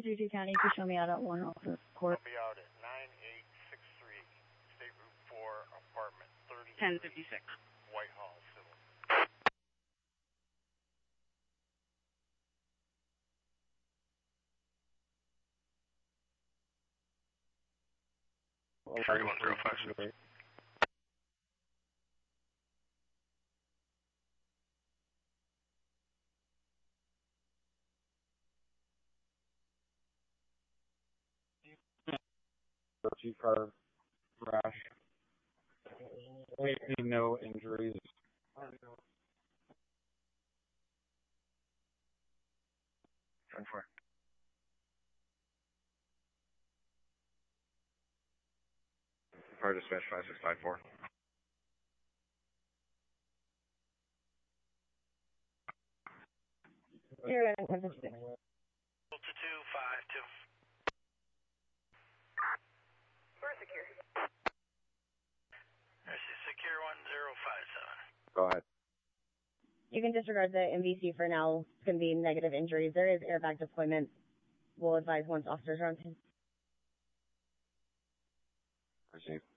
32 County, you can show me out at 1 Officer Court. I'll be out at 9863, State Route 4, apartment 1056. Whitehall, Civil. Well, 31056. Car crash. We see no injuries. 10-4. Fire dispatch 5654. You're in 1056. 2252. We're secure. Secure 1057. Go ahead. You can disregard the MVC for now. It's going to be negative injuries. There is airbag deployment. We'll advise once officers are on scene. Received.